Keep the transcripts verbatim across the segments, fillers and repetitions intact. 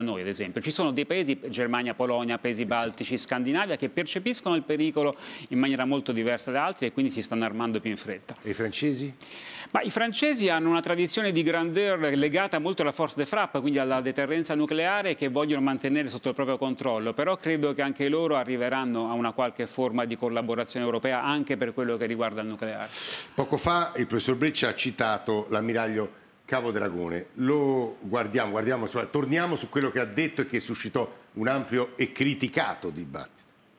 noi, ad esempio. Ci sono dei paesi, Germania, Polonia, paesi baltici, Scandinavia, che percepiscono il pericolo in maniera molto diversa da altri e quindi si stanno armando più in fretta. E i francesi? Ma i francesi hanno una tradizione di grandeur legata molto alla force de frappe, quindi alla deterrenza nucleare, che vogliono mantenere sotto il proprio controllo, però credo che anche loro arriveranno a una qualche forma di collaborazione europea anche per quello che riguarda il nucleare. Poco fa il professor Breccia ha citato l'ammiraglio Cavo Dragone, lo guardiamo, guardiamo, torniamo su quello che ha detto e che suscitò un ampio e criticato dibattito.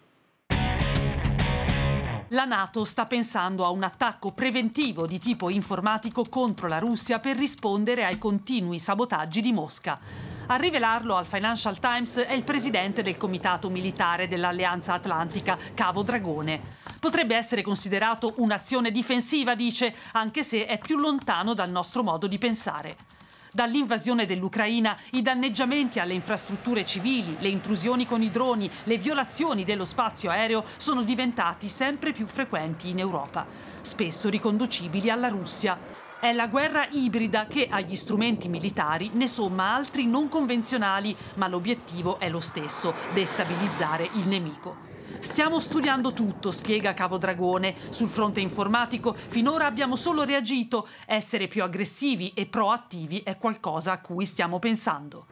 La NATO sta pensando a un attacco preventivo di tipo informatico contro la Russia per rispondere ai continui sabotaggi di Mosca. A rivelarlo al Financial Times è il presidente del comitato militare dell'Alleanza Atlantica, Cavo Dragone. Potrebbe essere considerato un'azione difensiva, dice, anche se è più lontano dal nostro modo di pensare. Dall'invasione dell'Ucraina, i danneggiamenti alle infrastrutture civili, le intrusioni con i droni, le violazioni dello spazio aereo sono diventati sempre più frequenti in Europa, spesso riconducibili alla Russia. È la guerra ibrida che agli strumenti militari ne somma altri non convenzionali, ma l'obiettivo è lo stesso, destabilizzare il nemico. Stiamo studiando tutto, spiega Cavo Dragone. Sul fronte informatico finora abbiamo solo reagito. Essere più aggressivi e proattivi è qualcosa a cui stiamo pensando.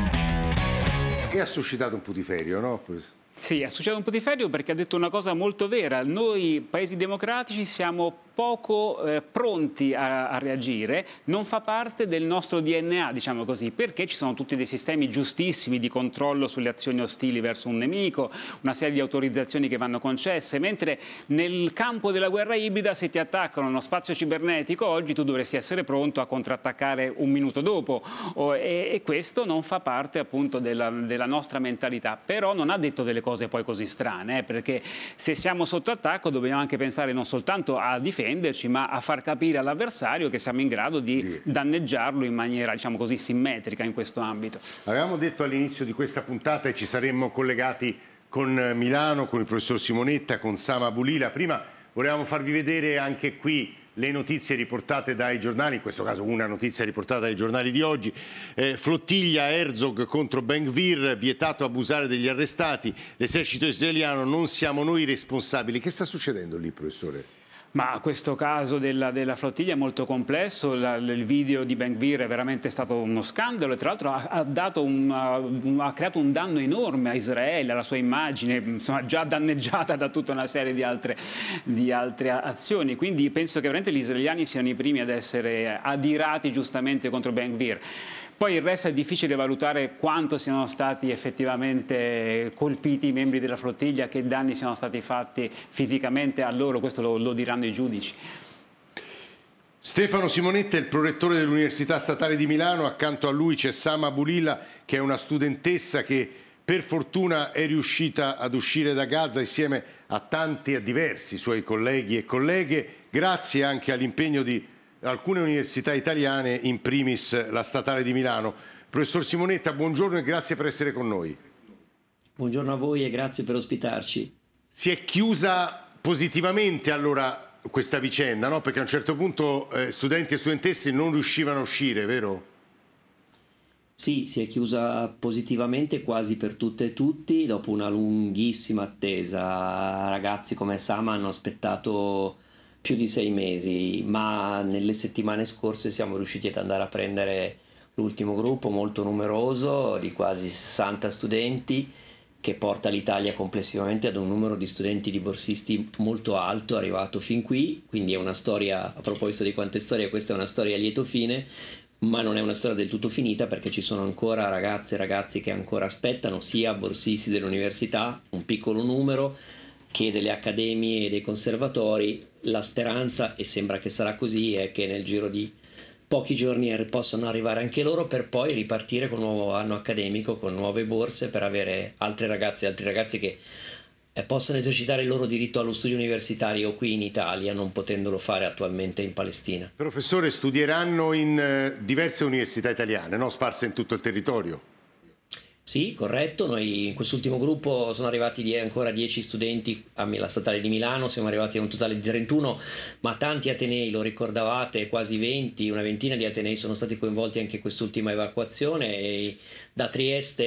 E ha suscitato un putiferio, no? Sì, ha suscitato un putiferio perché ha detto una cosa molto vera. Noi, paesi democratici, siamo poco eh, pronti a, a reagire, non fa parte del nostro D N A, diciamo così, perché ci sono tutti dei sistemi giustissimi di controllo sulle azioni ostili verso un nemico, una serie di autorizzazioni che vanno concesse, mentre nel campo della guerra ibrida, se ti attaccano uno spazio cibernetico oggi, tu dovresti essere pronto a contrattaccare un minuto dopo, o, e, e questo non fa parte appunto della, della nostra mentalità. Però non ha detto delle cose poi così strane, eh, perché se siamo sotto attacco dobbiamo anche pensare non soltanto a difendere, ma a far capire all'avversario che siamo in grado di danneggiarlo in maniera, diciamo così, simmetrica in questo ambito. Avevamo detto all'inizio di questa puntata e ci saremmo collegati con Milano, con il professor Simonetta, con Sama Bulila. Prima volevamo farvi vedere anche qui le notizie riportate dai giornali, in questo caso una notizia riportata dai giornali di oggi. Eh, flottiglia Herzog contro Ben Gvir, vietato abusare degli arrestati, l'esercito israeliano, non siamo noi responsabili. Che sta succedendo lì, professore? Ma questo caso della, della flottiglia è molto complesso, la, il video di Ben Gvir è veramente stato uno scandalo e tra l'altro ha, ha, dato un, ha, ha creato un danno enorme a Israele, alla sua immagine, insomma, già danneggiata da tutta una serie di altre, di altre azioni, quindi penso che veramente gli israeliani siano i primi ad essere adirati giustamente contro Ben Gvir. Poi il resto è difficile valutare quanto siano stati effettivamente colpiti i membri della flottiglia, che danni siano stati fatti fisicamente a loro, questo lo, lo diranno i giudici. Stefano Simonetta è il prorettore dell'Università Statale di Milano, accanto a lui c'è Sama Bulila, che è una studentessa che per fortuna è riuscita ad uscire da Gaza insieme a tanti, a diversi suoi colleghi e colleghe, grazie anche all'impegno di alcune università italiane, in primis la Statale di Milano. Professor Simonetta, buongiorno e grazie per essere con noi. Buongiorno a voi e grazie per ospitarci. Si è chiusa positivamente allora questa vicenda, no? Perché a un certo punto eh, studenti e studentesse non riuscivano a uscire, vero? Sì, si è chiusa positivamente quasi per tutte e tutti, dopo una lunghissima attesa. Ragazzi come Sama hanno aspettato più di sei mesi, ma nelle settimane scorse siamo riusciti ad andare a prendere l'ultimo gruppo molto numeroso di quasi sessanta studenti, che porta l'Italia complessivamente ad un numero di studenti di borsisti molto alto, arrivato fin qui. Quindi è una storia, a proposito di quante storie, questa è una storia a lieto fine, ma non è una storia del tutto finita, perché ci sono ancora ragazze e ragazzi che ancora aspettano, sia borsisti dell'università, un piccolo numero, che delle accademie e dei conservatori. La speranza, e sembra che sarà così, è che nel giro di pochi giorni possano arrivare anche loro, per poi ripartire con un nuovo anno accademico, con nuove borse, per avere altre ragazze e altri ragazzi che eh, possano esercitare il loro diritto allo studio universitario qui in Italia, non potendolo fare attualmente in Palestina. Professore, studieranno in eh, diverse università italiane, no? Sparse in tutto il territorio? Sì, corretto. Noi in quest'ultimo gruppo sono arrivati die- ancora dieci studenti alla Statale di Milano, siamo arrivati a un totale di trentuno, ma tanti atenei, lo ricordavate, quasi venti, una ventina di atenei sono stati coinvolti anche in quest'ultima evacuazione, e da Trieste